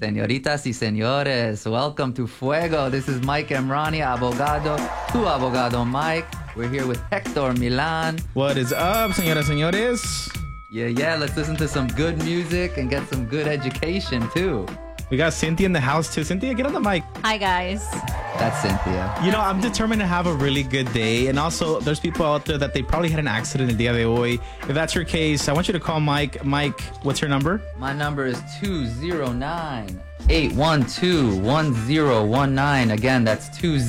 Señoritas y señores, welcome to Fuego. This is Mike Emrani, abogado, tu abogado Mike. We're here with Hector Milan. What is up, señoras, señores? Yeah, let's listen to some good music and get some good education too. We got Cynthia in the house too. Cynthia, get on the mic. Hi, guys. That's Cynthia. You know, I'm determined to have a really good day. And also, there's people out there that they probably had an accident el día de hoy. If that's your case, I want you to call Mike. Mike, what's your number? My number is 209-812-1019. Again, that's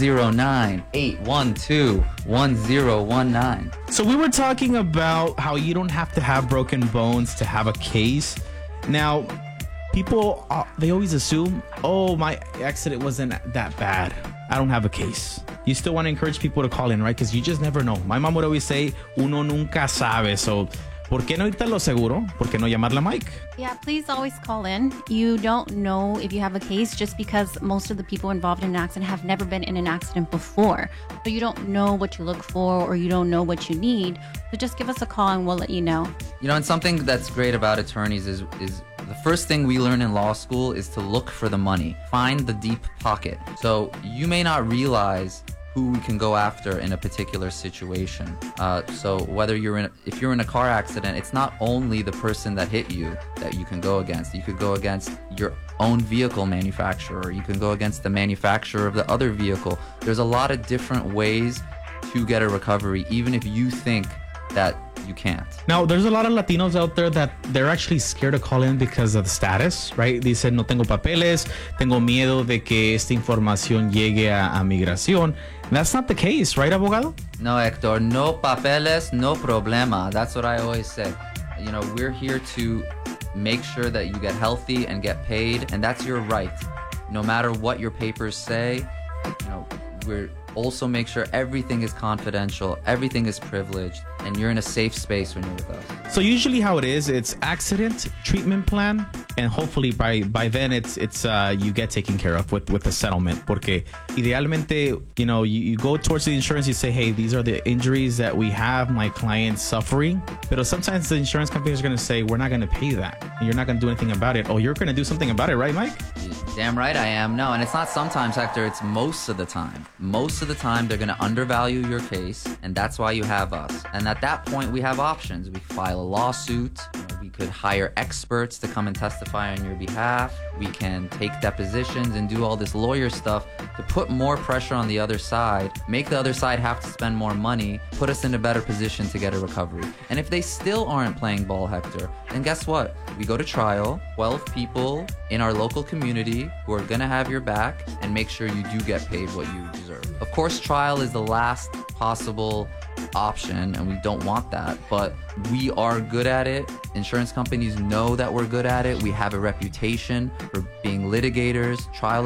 209-812-1019. So we were talking about how you don't have to have broken bones to have a case. Now, people, they always assume, oh, my accident wasn't that bad. I don't have a case. You still want to encourage people to call in, right? Because you just never know. My mom would always say, uno nunca sabe. So, ¿por qué no irte a lo seguro? ¿Por qué no llamarle a Mike? Yeah, please always call in. You don't know if you have a case just because most of the people involved in an accident have never been in an accident before. So you don't know what you look for or you don't know what you need. So just give us a call and we'll let you know. You know, and something that's great about attorneys is the first thing we learn in law school is to look for the money, find the deep pocket. So you may not realize who we can go after in a particular situation. So whether if you're in a car accident, it's not only the person that hit you that you can go against. You could go against your own vehicle manufacturer. You can go against the manufacturer of the other vehicle. There's a lot of different ways to get a recovery, even if you think that you can't. Now, there's a lot of Latinos out there that they're actually scared to call in because of the status, right? Dicen, no tengo papeles, tengo miedo de que esta información llegue a migración. And that's not the case, right, abogado? No, Hector, no papeles, no problema. That's what I always say. You know, we're here to make sure that you get healthy and get paid, and that's your right. No matter what your papers say, you know, we're also make sure everything is confidential, everything is privileged, and you're in a safe space when you're with us. So usually how it is, it's accident, treatment plan, and hopefully by then it's you get taken care of with a settlement. Porque idealmente, you know, you go towards the insurance, you say, hey, these are the injuries that we have, my client's suffering. But sometimes the insurance company is going to say, we're not going to pay that. And you're not going to do anything about it. Oh, you're going to do something about it, right, Mike? Damn right I am. No, and it's not sometimes, Hector, it's most of the time. Most of the time, they're going to undervalue your case, and that's why you have us. And at that point, we have options. We file a lawsuit. We could hire experts to come and testify on your behalf. We can take depositions and do all this lawyer stuff to put more pressure on the other side, make the other side have to spend more money, put us in a better position to get a recovery. And if they still aren't playing ball, Hector, then guess what? We go to trial, 12 people in our local community who are gonna have your back and make sure you do get paid what you deserve. Of course, trial is the last possible option and we don't want that, but we are good at it. Insurance companies know that we're good at it. We have a reputation for being litigators, trial